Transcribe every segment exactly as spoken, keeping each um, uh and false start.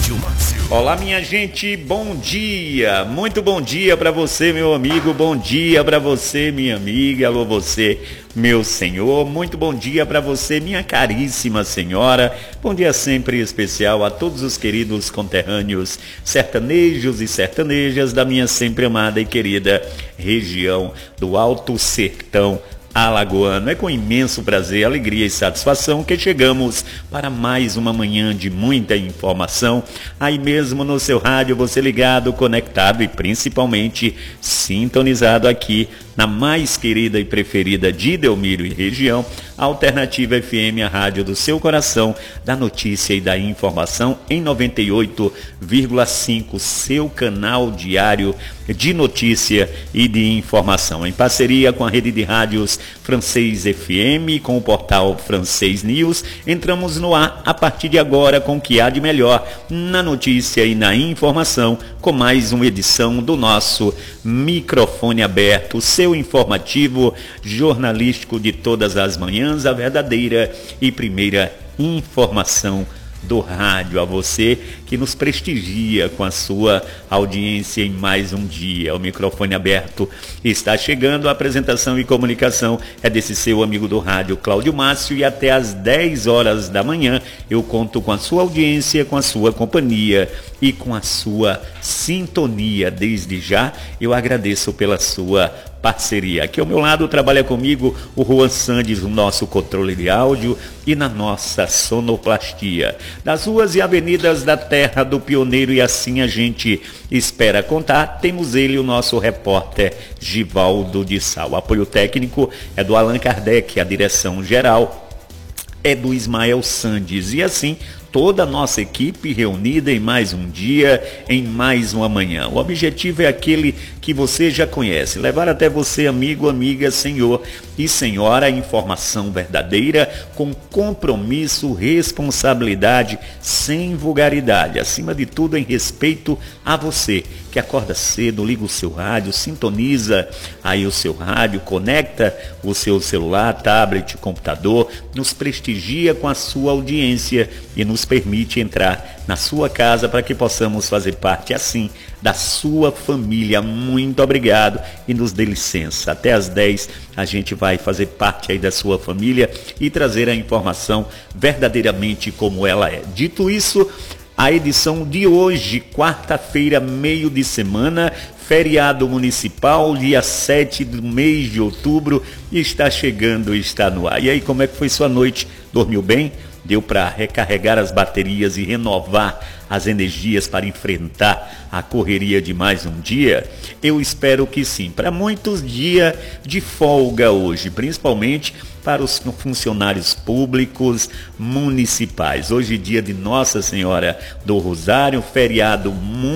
Cláudio Márcio. Olá, minha gente, bom dia, muito bom dia para você, meu amigo, bom dia para você, minha amiga, alô você, meu senhor, muito bom dia para você, minha caríssima senhora, bom dia sempre especial a todos os queridos conterrâneos, sertanejos e sertanejas da minha sempre amada e querida região do Alto Sertão Alagoano. É com imenso prazer, alegria e satisfação que chegamos para mais uma manhã de muita informação, aí mesmo no seu rádio, você ligado, conectado e principalmente sintonizado aqui na mais querida e preferida de Delmiro e região, Alternativa F M, a rádio do seu coração, da notícia e da informação em noventa e oito vírgula cinco, seu canal diário de notícia e de informação, em parceria com a rede de rádios Francês F M, com o portal Francês News. Entramos no ar a partir de agora com o que há de melhor na notícia e na informação, com mais uma edição do nosso Microfone Aberto, seu informativo jornalístico de todas as manhãs, a verdadeira e primeira informação do rádio, a você que nos prestigia com a sua audiência em mais um dia. O Microfone Aberto está chegando, a apresentação e comunicação é desse seu amigo do rádio, Cláudio Márcio, e até às dez horas da manhã eu conto com a sua audiência, com a sua companhia e com a sua sintonia. Desde já eu agradeço pela sua parceria. Aqui ao meu lado trabalha comigo o Juan Sandes, o nosso controle de áudio, e na nossa sonoplastia. Das ruas e avenidas da terra do pioneiro, e assim a gente espera contar, temos ele, o nosso repórter Givaldo de Sal. O apoio técnico é do Allan Kardec, a direção geral é do Ismael Sandes, e assim toda a nossa equipe reunida em mais um dia, em mais uma manhã. O objetivo é aquele que você já conhece, levar até você, amigo, amiga, senhor e senhora, a informação verdadeira, com compromisso, responsabilidade, sem vulgaridade, acima de tudo em respeito a você, que acorda cedo, liga o seu rádio, sintoniza aí o seu rádio, conecta o seu celular, tablet, computador, nos prestigia com a sua audiência e nos permite entrar na sua casa para que possamos fazer parte assim da sua família. Muito obrigado e nos dê licença. Até às dez a gente vai fazer parte aí da sua família e trazer a informação verdadeiramente como ela é. Dito isso, a edição de hoje, quarta-feira, meio de semana, feriado municipal, dia sete do mês de outubro, está chegando, está no ar. E aí, como é que foi sua noite? Dormiu bem? Deu para recarregar as baterias e renovar as energias para enfrentar a correria de mais um dia? Eu espero que sim. Para muitos, dia de folga hoje, principalmente para os funcionários públicos municipais. Hoje, dia de Nossa Senhora do Rosário, feriado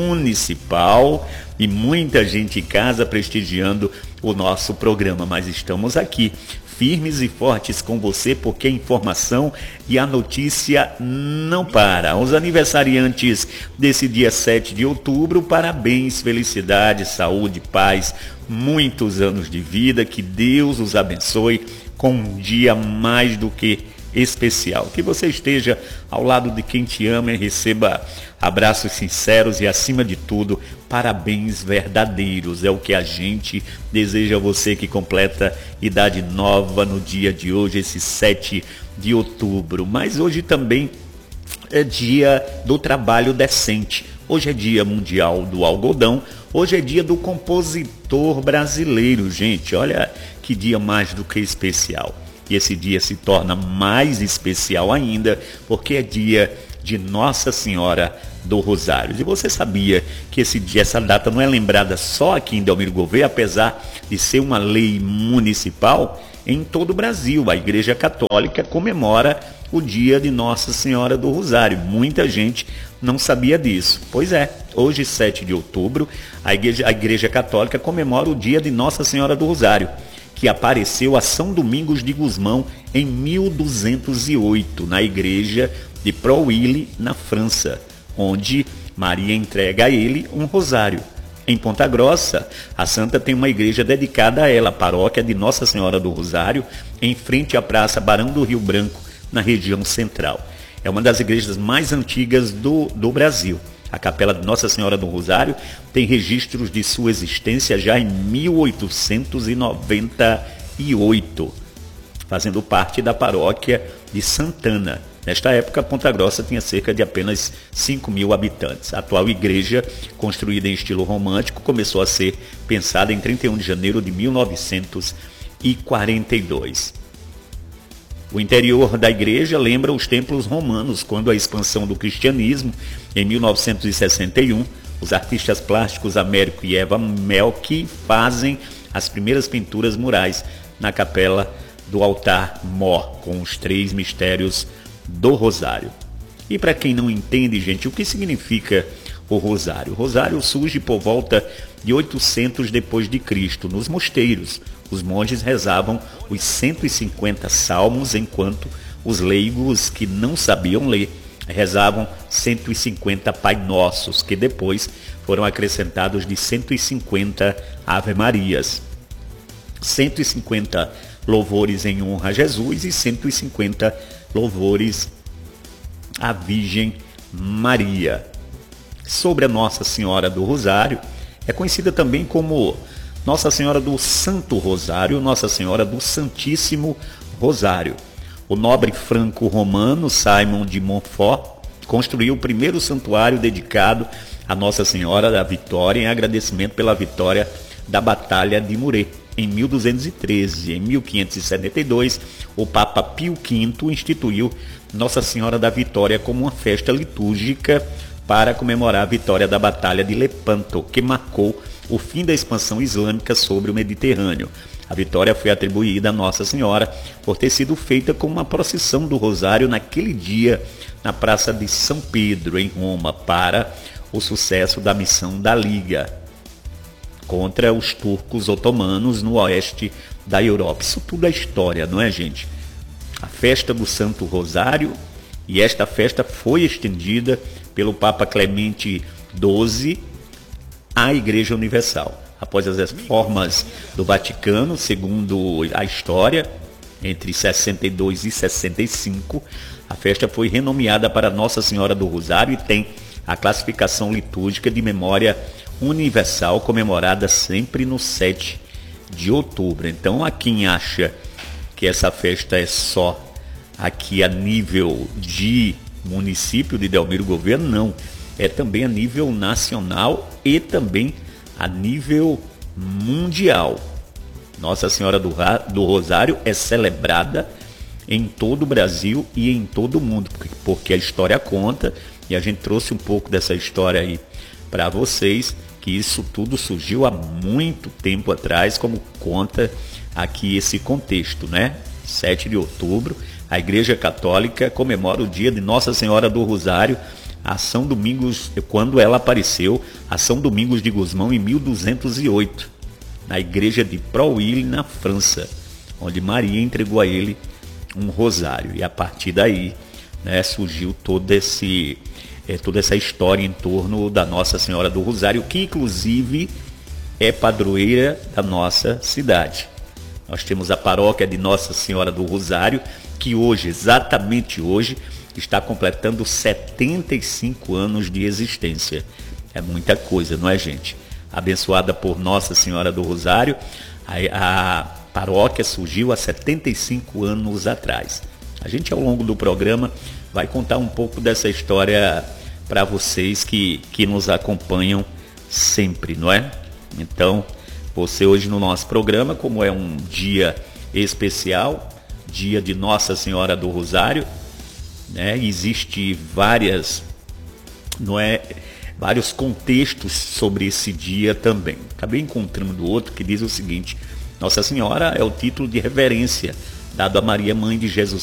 municipal, e muita gente em casa prestigiando o nosso programa. Mas estamos aqui, firmes e fortes com você, porque a informação e a notícia não para. Os aniversariantes desse dia sete de outubro, parabéns, felicidade, saúde, paz, muitos anos de vida, que Deus os abençoe com um dia mais do que especial. Que você esteja ao lado de quem te ama e receba abraços sinceros e, acima de tudo, parabéns verdadeiros. É o que a gente deseja a você que completa idade nova no dia de hoje, esse sete de outubro. Mas hoje também é dia do trabalho decente. Hoje é dia mundial do algodão. Hoje é dia do compositor brasileiro, gente. Olha que dia mais do que especial. E esse dia se torna mais especial ainda, porque é dia de Nossa Senhora do Rosário. E você sabia que esse dia, essa data não é lembrada só aqui em Delmiro Gouveia, apesar de ser uma lei municipal? Em todo o Brasil, a Igreja Católica comemora o dia de Nossa Senhora do Rosário. Muita gente não sabia disso. Pois é, hoje, sete de outubro, a Igreja, a Igreja Católica comemora o dia de Nossa Senhora do Rosário, que apareceu a São Domingos de Gusmão em mil duzentos e oito, na igreja de Prouille, na França, onde Maria entrega a ele um rosário. Em Ponta Grossa, a santa tem uma igreja dedicada a ela, a paróquia de Nossa Senhora do Rosário, em frente à Praça Barão do Rio Branco, na região central. é uma das igrejas mais antigas do, do Brasil. A Capela de Nossa Senhora do Rosário tem registros de sua existência já em mil oitocentos e noventa e oito, fazendo parte da paróquia de Santana. Nesta época, Ponta Grossa tinha cerca de apenas cinco mil habitantes. A atual igreja, construída em estilo romântico, começou a ser pensada em trinta e um de janeiro de mil novecentos e quarenta e dois. O interior da igreja lembra os templos romanos, quando a expansão do cristianismo, em mil novecentos e sessenta e um, os artistas plásticos Américo e Eva Melk fazem as primeiras pinturas murais na capela do altar-mor, com os três mistérios do Rosário. E para quem não entende, gente, o que significa o Rosário? O Rosário surge por volta de oitocentos depois de Cristo, nos mosteiros. Os monges rezavam os cento e cinquenta salmos, enquanto os leigos que não sabiam ler rezavam cento e cinquenta Pai Nossos, que depois foram acrescentados de cento e cinquenta Ave Marias. cento e cinquenta louvores em honra a Jesus e cento e cinquenta louvores à Virgem Maria. Sobre a Nossa Senhora do Rosário, é conhecida também como Nossa Senhora do Santo Rosário, Nossa Senhora do Santíssimo Rosário. O nobre franco-romano Simon de Montfort construiu o primeiro santuário dedicado a Nossa Senhora da Vitória em agradecimento pela vitória da Batalha de Muret. Em mil duzentos e treze, em mil quinhentos e setenta e dois, o Papa Pio quinto instituiu Nossa Senhora da Vitória como uma festa litúrgica para comemorar a vitória da Batalha de Lepanto, que marcou o fim da expansão islâmica sobre o Mediterrâneo. A vitória foi atribuída a Nossa Senhora por ter sido feita com uma procissão do Rosário naquele dia na Praça de São Pedro, em Roma, para o sucesso da missão da Liga contra os turcos otomanos no oeste da Europa. Isso tudo é história, não é, gente? A festa do Santo Rosário, e esta festa foi estendida pelo Papa Clemente doze à Igreja Universal. Após as reformas do Vaticano, segundo a história, entre sessenta e dois e sessenta e cinco, a festa foi renomeada para Nossa Senhora do Rosário e tem a classificação litúrgica de memória universal, comemorada sempre no sete de outubro. Então, a quem acha que essa festa é só aqui a nível de município de Delmiro Gouveia, não. É também a nível nacional e também a nível mundial. Nossa Senhora do, do Rosário é celebrada em todo o Brasil e em todo o mundo, porque, porque a história conta, e a gente trouxe um pouco dessa história aí para vocês, que isso tudo surgiu há muito tempo atrás, como conta aqui esse contexto, né? sete de outubro, a Igreja Católica comemora o dia de Nossa Senhora do Rosário, a São Domingos, quando ela apareceu, a São Domingos de Gusmão, em mil duzentos e oito, na igreja de Proille, na França, onde Maria entregou a ele um rosário. E a partir daí, né, surgiu todo esse, é, toda essa história em torno da Nossa Senhora do Rosário, que inclusive é padroeira da nossa cidade. Nós temos a paróquia de Nossa Senhora do Rosário, que hoje, exatamente hoje, está completando setenta e cinco anos de existência. É muita coisa, não é, gente? Abençoada por Nossa Senhora do Rosário, a, a paróquia surgiu há setenta e cinco anos atrás. A gente, ao longo do programa, vai contar um pouco dessa história para vocês que, que nos acompanham sempre, não é? Então, você hoje no nosso programa, como é um dia especial, dia de Nossa Senhora do Rosário, né? Existe várias, não é, vários contextos sobre esse dia também. Acabei encontrando outro que diz o seguinte: Nossa Senhora é o título de reverência dado a Maria, mãe de Jesus